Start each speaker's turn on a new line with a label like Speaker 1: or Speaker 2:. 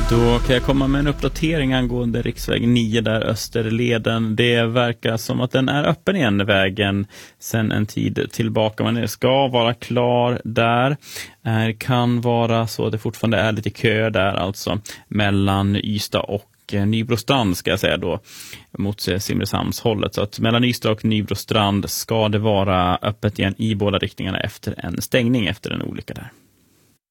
Speaker 1: Då kan jag komma med en uppdatering angående riksväg 9 där Österleden. Det verkar som att den är öppen igen, vägen, sen en tid tillbaka. Men det ska vara klar där. Kan vara så att det fortfarande är lite kö där, alltså mellan Ystad och Nybrostrand ska jag säga då, mot Simrishamnshållet. Så att mellan Ystad och Nybrostrand ska det vara öppet igen i båda riktningarna efter en stängning efter en olycka där.